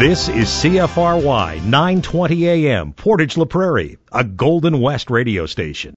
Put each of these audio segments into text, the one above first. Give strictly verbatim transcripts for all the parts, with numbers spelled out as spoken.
This is C F R Y nine twenty A M, Portage La Prairie, a Golden West radio station.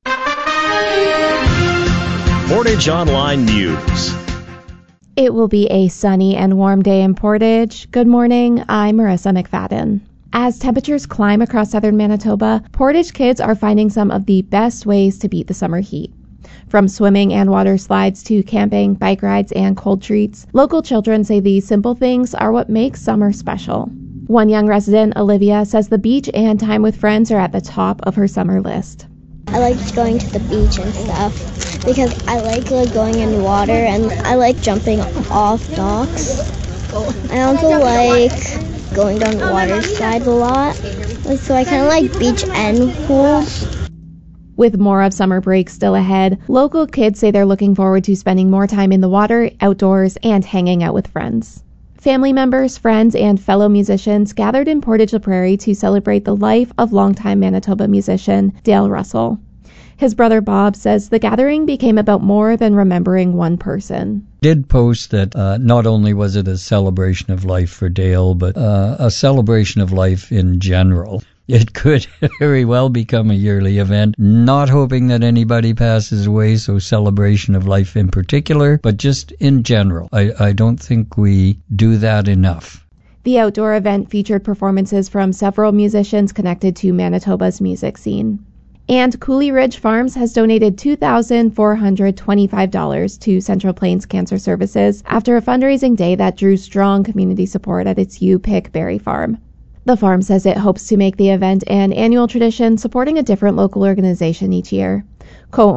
Portage Online News. It will be a sunny and warm day in Portage. Good morning, I'm Marissa McFadden. As temperatures climb across southern Manitoba, Portage kids are finding some of the best ways to beat the summer heat. From swimming and water slides to camping, bike rides, and cold treats, local children say these simple things are what makes summer special. One young resident, Olivia, says the beach and time with friends are at the top of her summer list. I like going to the beach and stuff because I like, like going in water and I like jumping off docks. I also like going down the water slides a lot, so I kind of like beach and pools. With more of summer break still ahead, local kids say they're looking forward to spending more time in the water, outdoors, and hanging out with friends. Family members, friends, and fellow musicians gathered in Portage La Prairie to celebrate the life of longtime Manitoba musician Dale Russell. His brother Bob says the gathering became about more than remembering one person. Did post that uh, not only was it a celebration of life for Dale, but uh, a celebration of life in general. It could very well become a yearly event, not hoping that anybody passes away, so celebration of life in particular, but just in general. I, I don't think we do that enough. The outdoor event featured performances from several musicians connected to Manitoba's music scene. And Coulee Ridge Farms has donated two thousand four hundred twenty-five dollars to Central Plains Cancer Services after a fundraising day that drew strong community support at its U-Pick Berry Farm. The farm says it hopes to make the event an annual tradition, supporting a different local organization each year. Co